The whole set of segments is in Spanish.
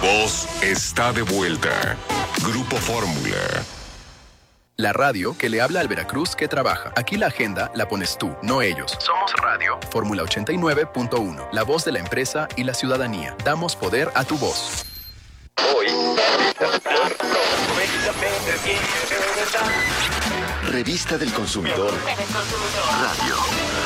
voz está de vuelta. Grupo Fórmula. La radio que le habla al Veracruz que trabaja. Aquí la agenda la pones tú, no ellos. Somos Radio Fórmula 89.1, la voz de la empresa y la ciudadanía. Damos poder a tu voz. Hoy. Revista del Consumidor Radio.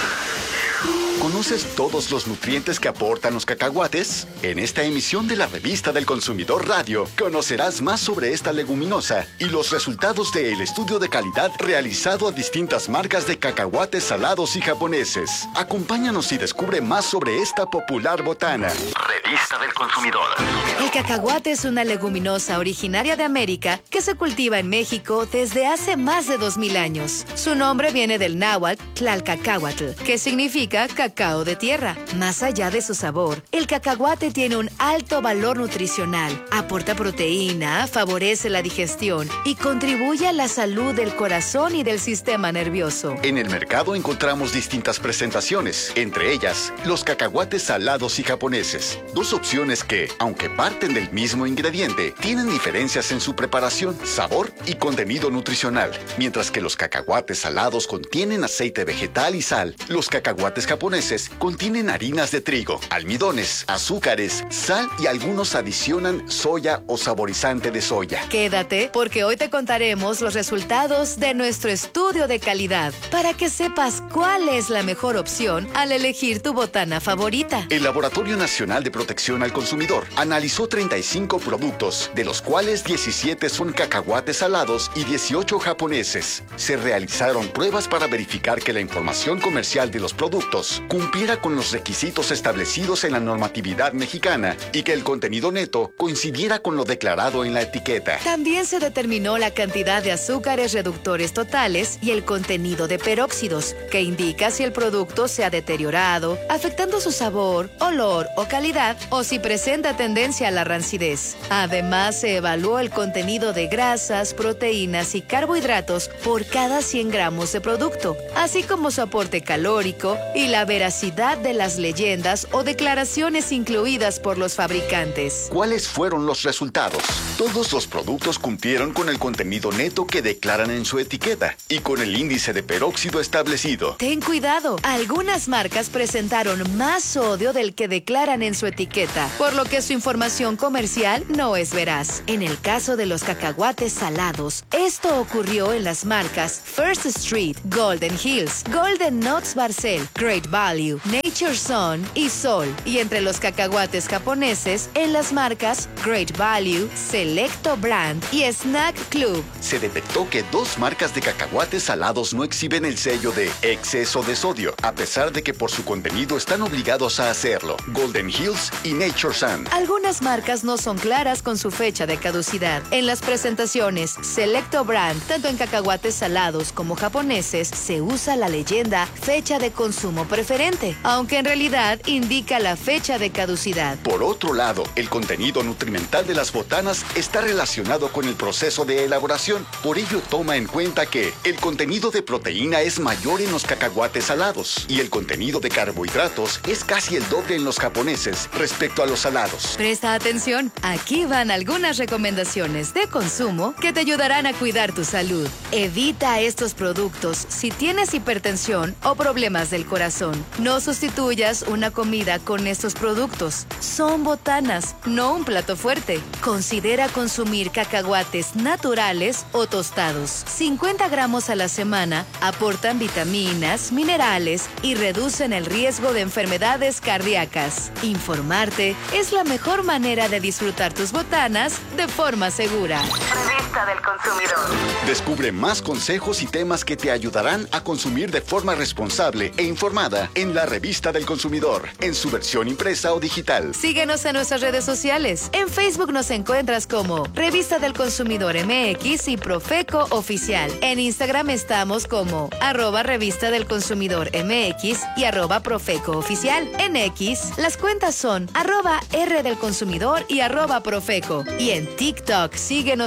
¿Conoces todos los nutrientes que aportan los cacahuates? En esta emisión de la Revista del Consumidor Radio, conocerás más sobre esta leguminosa y los resultados del estudio de calidad realizado a distintas marcas de cacahuates salados y japoneses. Acompáñanos y descubre más sobre esta popular botana. Revista del Consumidor. El cacahuate es una leguminosa originaria de América que se cultiva en México desde hace más de 2000 años. Su nombre viene del náhuatl Tlalcacahuatl, que significa cacao de tierra. Más allá de su sabor, el cacahuate tiene un alto valor nutricional, aporta proteína, favorece la digestión y contribuye a la salud del corazón y del sistema nervioso. En el mercado encontramos distintas presentaciones, entre ellas los cacahuates salados y japoneses. Dos opciones que, aunque parten del mismo ingrediente, tienen diferencias en su preparación, sabor y contenido nutricional. Mientras que los cacahuates salados contienen aceite vegetal y sal, los cacahuates japoneses contienen harinas de trigo, almidones, azúcares, sal y algunos adicionan soya o saborizante de soya. Quédate, porque hoy te contaremos los resultados de nuestro estudio de calidad para que sepas cuál es la mejor opción al elegir tu botana favorita. El Laboratorio Nacional de Protección al Consumidor analizó 35 productos, de los cuales 17 son cacahuates salados y 18 japoneses. Se realizaron pruebas para verificar que la información comercial de los productos cumpliera con los requisitos establecidos en la normatividad mexicana y que el contenido neto coincidiera con lo declarado en la etiqueta. También se determinó la cantidad de azúcares reductores totales y el contenido de peróxidos, que indica si el producto se ha deteriorado, afectando su sabor, olor o calidad, o si presenta tendencia a la rancidez. Además, se evaluó el contenido de grasas, proteínas y carbohidratos por cada 100 gramos de producto, así como su aporte calórico y la veracidad de las leyendas o declaraciones incluidas por los fabricantes. ¿Cuáles fueron los resultados? Todos los productos cumplieron con el contenido neto que declaran en su etiqueta y con el índice de peróxido establecido. Ten cuidado, algunas marcas presentaron más sodio del que declaran en su etiqueta, por lo que su información comercial no es veraz. En el caso de los cacahuates salados, esto ocurrió en las marcas First Street, Golden Hills, Golden Nuts Barcel, Great Value, Nature Sun y Sol, y entre los cacahuates japoneses en las marcas Great Value, Selecto Brand y Snack Club. Se detectó que 2 marcas de cacahuates salados no exhiben el sello de exceso de sodio, a pesar de que por su contenido están obligados a hacerlo: Golden Hills y Nature Sun. Algunas marcas no son claras con su fecha de caducidad. En las presentaciones Selecto Brand, tanto en cacahuates salados como japoneses, se usa la leyenda fecha de consumo preferente, aunque en realidad indica la fecha de caducidad. Por otro lado, el contenido nutrimental de las botanas está relacionado con el proceso de elaboración. Por ello, toma en cuenta que el contenido de proteína es mayor en los cacahuates salados y el contenido de carbohidratos es casi el doble en los japoneses respecto a los salados. Presta atención, aquí van algunas recomendaciones de consumo que te ayudarán a cuidar tu salud. Evita estos productos si tienes hipertensión o problemas del corazón. No sustituyas una comida con estos productos. Son botanas, no un plato fuerte. Considera consumir cacahuates naturales o tostados. 50 gramos a la semana aportan vitaminas, minerales y reducen el riesgo de enfermedades cardíacas. Informarte es la mejor manera de disfrutar tus botanas de forma segura. Revista del Consumidor. Descubre más consejos y temas que te ayudarán a consumir de forma responsable e informada en la Revista del Consumidor, en su versión impresa o digital. Síguenos en nuestras redes sociales. En Facebook nos encuentras como Revista del Consumidor MX y Profeco Oficial. En Instagram estamos como @Revista del Consumidor MX y @Profeco Oficial. En X, las cuentas son @R del Consumidor y @Profeco. Y en TikTok, síguenos como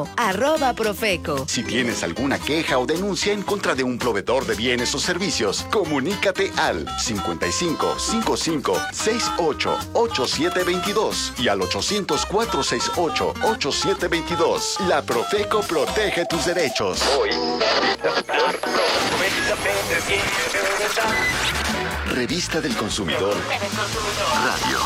como @Profeco. Si tienes alguna queja o denuncia en contra de un proveedor de bienes o servicios, comunícate al 55 55 68 8722 y al 800 468 8722. La Profeco protege tus derechos. Revista del Consumidor Radio.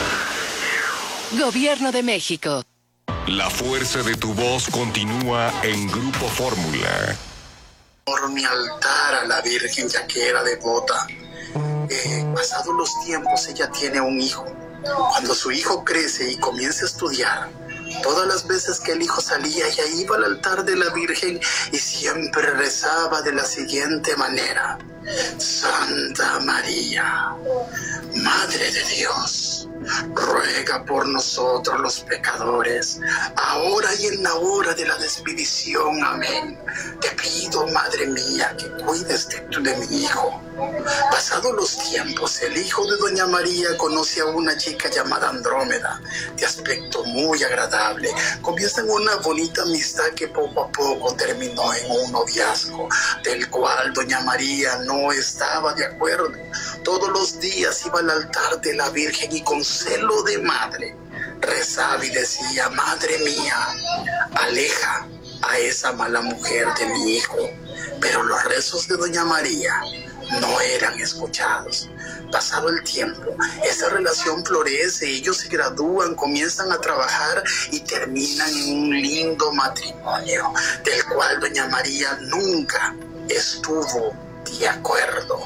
Gobierno de México. La fuerza de tu voz continúa en Grupo Fórmula. Por mi altar a la Virgen, ya que era devota. Pasados los tiempos, ella tiene un hijo. Cuando su hijo crece y comienza a estudiar, todas las veces que el hijo salía, ella iba al altar de la Virgen y siempre rezaba de la siguiente manera: Santa María, Madre de Dios, ruega por nosotros los pecadores, ahora y en la hora de la despedición. Amén. Te pido, Madre mía, que cuides de mi hijo. Pasados los tiempos, el hijo de Doña María conoce a una chica llamada Andrómeda, de aspecto muy agradable. Comienzan una bonita amistad que poco a poco terminó en un noviazgo, del cual Doña María no estaba de acuerdo. Todos los días iba al altar de la Virgen y con celo de madre rezaba y decía: Madre mía, aleja a esa mala mujer de mi hijo. Pero los rezos de Doña María no eran escuchados. Pasado el tiempo, esa relación florece, ellos se gradúan, comienzan a trabajar y terminan en un lindo matrimonio, del cual Doña María nunca estuvo de acuerdo.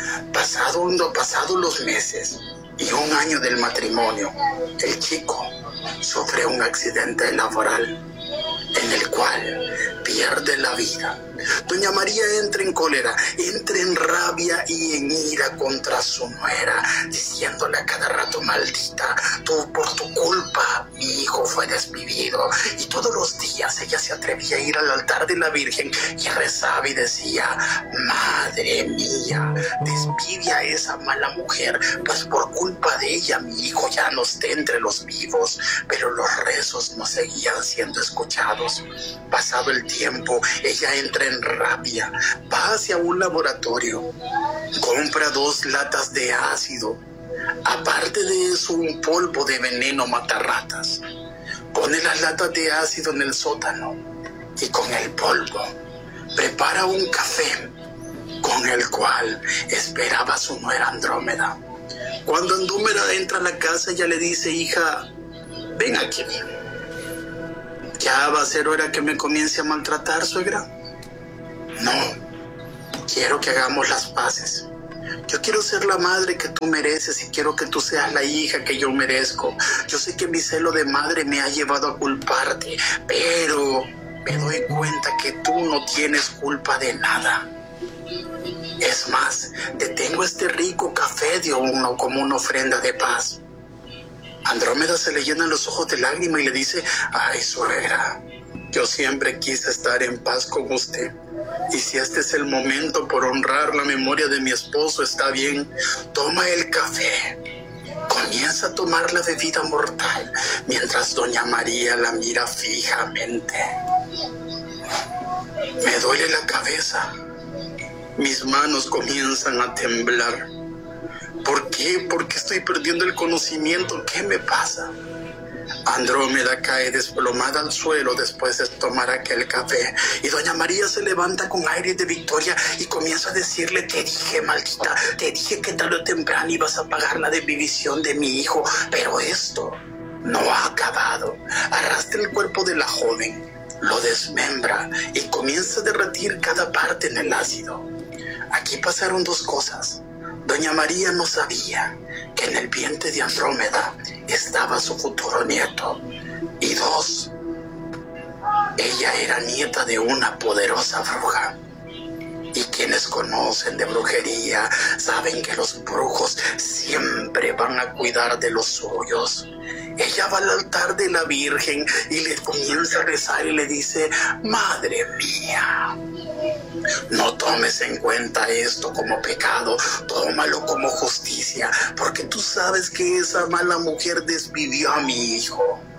Pasados los meses y un año del matrimonio, el chico sufre un accidente laboral en el cual pierde la vida. Doña María entra en cólera, entra en rabia y en ira contra su nuera, diciéndole a cada rato: maldita, tú, por tu culpa mi hijo fue despedido. Y todos los días ella se atrevía a ir al altar de la Virgen y rezaba y decía: Madre mía, despide a esa mala mujer, pues por culpa de ella mi hijo ya no esté entre los vivos. Pero los rezos no seguían siendo escuchados. Pasado el tiempo, ella entra en rabia, va hacia un laboratorio, compra 2 latas de ácido, aparte de eso un polvo de veneno matarratas, pone las latas de ácido en el sótano y con el polvo prepara un café con el cual esperaba a su nuera Andrómeda. Cuando Andrómeda entra a la casa, ella le dice: hija, ven aquí. ¿Ya va a ser hora que me comience a maltratar, suegra? No, quiero que hagamos las paces. Yo quiero ser la madre que tú mereces y quiero que tú seas la hija que yo merezco. Yo sé que mi celo de madre me ha llevado a culparte, pero me doy cuenta que tú no tienes culpa de nada. Es más, te tengo este rico café de uno como una ofrenda de paz. Andrómeda se le llenan los ojos de lágrimas y le dice: ay, suegra, yo siempre quise estar en paz con usted. Y si este es el momento por honrar la memoria de mi esposo, está bien. Toma el café. Comienza a tomar la bebida mortal mientras Doña María la mira fijamente. Me duele la cabeza. Mis manos comienzan a temblar. ¿Por qué? ¿Por qué estoy perdiendo el conocimiento? ¿Qué me pasa? Andrómeda cae desplomada al suelo después de tomar aquel café y Doña María se levanta con aire de victoria y comienza a decirle: te dije, maldita, te dije que tarde o temprano ibas a pagar la división de mi hijo, pero esto no ha acabado. Arrastra el cuerpo de la joven, lo desmembra y comienza a derretir cada parte en el ácido. Aquí pasaron 2 cosas. Doña María no sabía que en el vientre de Andrómeda estaba su futuro nieto. Y 2, ella era nieta de una poderosa bruja. Y quienes conocen de brujería saben que los brujos siempre van a cuidar de los suyos. Ella va al altar de la Virgen y le comienza a rezar y le dice: Madre mía, no tomes en cuenta esto como pecado, tómalo como justicia, porque tú sabes que esa mala mujer desvivió a mi hijo.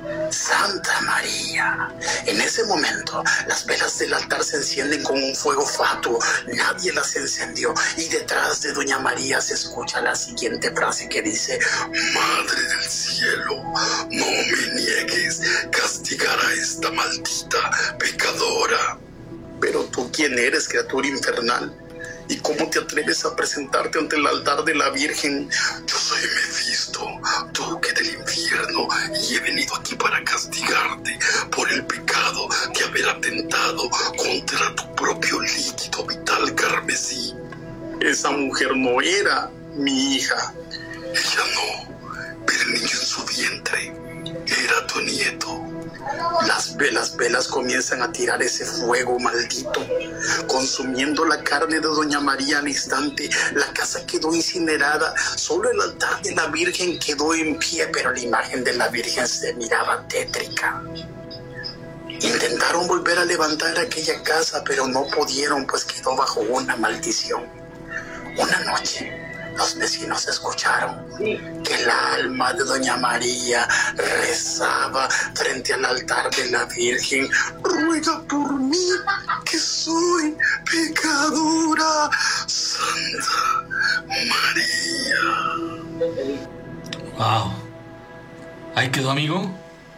Santa María. En ese momento, las velas del altar se encienden con un fuego fatuo. Nadie las encendió. Y detrás de Doña María se escucha la siguiente frase que dice: Madre del cielo, no me niegues castigar a esta maldita pecadora. Pero tú, ¿quién eres, criatura infernal? ¿Y cómo te atreves a presentarte ante el altar de la Virgen? Yo soy Mefisto, duque del infierno, y he venido aquí para castigarte por el pecado de haber atentado contra tu propio líquido vital carmesí. Esa mujer no era mi hija. Ella no, pero el niño en su vientre era tu nieto. Las velas comienzan a tirar ese fuego maldito, consumiendo la carne de Doña María al instante. La casa quedó incinerada, solo el altar de la Virgen quedó en pie, pero la imagen de la Virgen se miraba tétrica. Intentaron volver a levantar aquella casa, pero no pudieron, pues quedó bajo una maldición. Una noche, los vecinos escucharon que el alma de Doña María rezaba frente al altar de la Virgen: ruega por mí, que soy pecadora, Santa María. Wow. ¿Ahí quedó, amigo?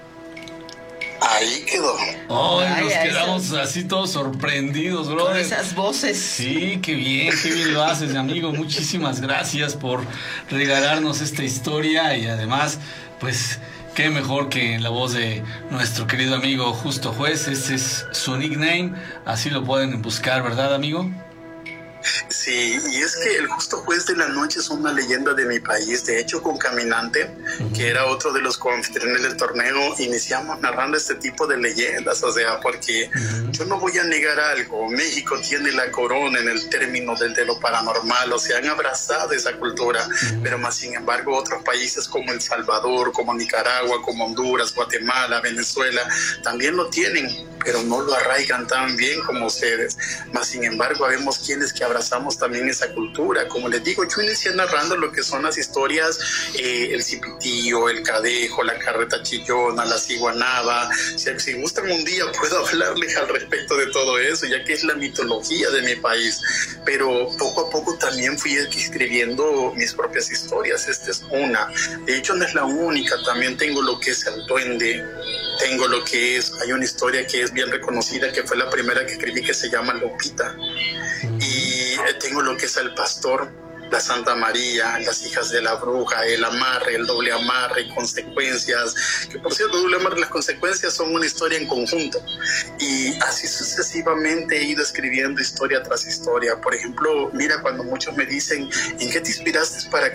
Ahí quedó. Nos quedamos así todos sorprendidos, brother. Con esas voces. Sí, qué bien lo haces, amigo. Muchísimas gracias por regalarnos esta historia y además, pues, qué mejor que en la voz de nuestro querido amigo Justo Juez. Este es su nickname, así lo pueden buscar, ¿verdad, amigo? Sí, y es que el Justo Juez de la Noche es una leyenda de mi país. De hecho, con Caminante, que era otro de los coanfitriones del torneo, iniciamos narrando este tipo de leyendas. O sea, porque yo no voy a negar algo. México tiene la corona en el término de lo paranormal. O sea, han abrazado esa cultura. Pero más sin embargo, otros países como El Salvador, como Nicaragua, como Honduras, Guatemala, Venezuela, también lo tienen, pero no lo arraigan tan bien como ustedes. Más sin embargo, vemos quienes que abrazamos también esa cultura. Como les digo, yo inicié narrando lo que son las historias, el cipitío, el cadejo, la carreta chillona, la ciguanaba. Si gustan un día puedo hablarles al respecto de todo eso, ya que es la mitología de mi país. Pero poco a poco también fui escribiendo mis propias historias. Esta es una. De hecho, no es la única. También tengo lo que es el duende. Tengo lo que es, hay una historia que es bien reconocida, que fue la primera que escribí, que se llama Lupita. Y tengo lo que es el pastor, la Santa María, las hijas de la bruja, el amarre, el doble amarre, consecuencias, que por cierto, doble amarre y las consecuencias son una historia en conjunto. Y así sucesivamente he ido escribiendo historia tras historia. Por ejemplo, mira, cuando muchos me dicen, ¿en qué te inspiraste para